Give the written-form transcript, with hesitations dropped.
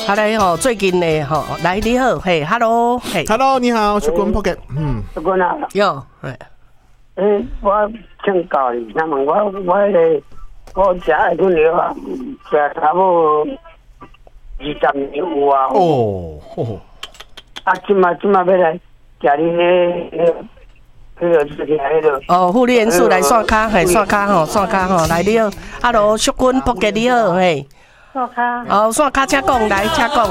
好嘞吼，最近呢吼，来你好，嘿 ，Hello， 嘿 ，Hello， 你好，是滚 Pocket， 是滚啊， 哟， 我请教你，那么我食的菌疗啊，食差不多20年有啊。 哦， 啊，今嘛要来食你迄个事情迄个。 哦，护理元素来刷卡，嘿，刷卡吼，刷卡吼，来你好 ，Hello， 小滚 Pocket 你好，嘿， 刷卡。 哦，刷卡请讲，来请讲。